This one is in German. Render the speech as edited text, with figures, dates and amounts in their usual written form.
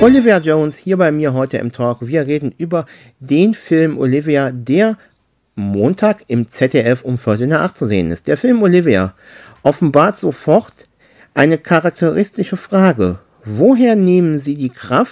Olivia Jones hier bei mir heute im Talk. Wir reden über den Film Olivia, der Montag im ZDF um 7:45 zu sehen ist. Der Film Olivia offenbart sofort eine charakteristische Frage. Woher nehmen Sie die Kraft,